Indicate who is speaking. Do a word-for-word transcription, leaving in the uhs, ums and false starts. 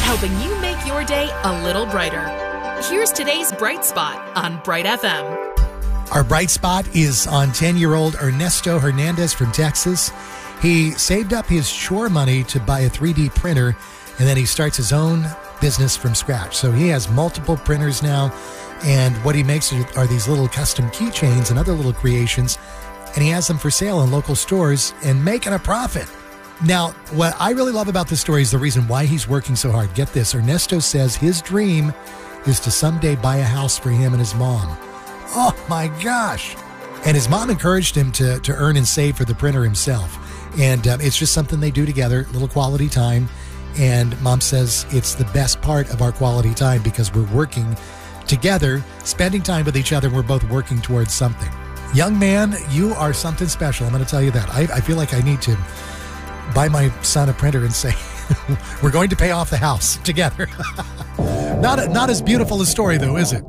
Speaker 1: helping you make your day a little brighter. Here's today's Bright Spot on Bright F M.
Speaker 2: Our bright spot is on ten-year-old Ernesto Hernandez from Texas. He saved up his chore money to buy a three D printer, and then he starts his own business from scratch. So he has multiple printers now, and what he makes are these little custom keychains and other little creations, and he has them for sale in local stores and making a profit. Now, what I really love about this story is the reason why he's working so hard. Get this, Ernesto says his dream is to someday buy a house for him and his mom. Oh my gosh. And his mom encouraged him to, to earn and save for the printer himself. And um, it's just something they do together, little quality time. And mom says it's the best part of our quality time because we're working together, spending time with each other, and we're both working towards something. Young man, you are something special. I'm going to tell you that. I, I feel like I need to buy my son a printer and say, we're going to pay off the house together. Not, a, not as beautiful a story, though, is it?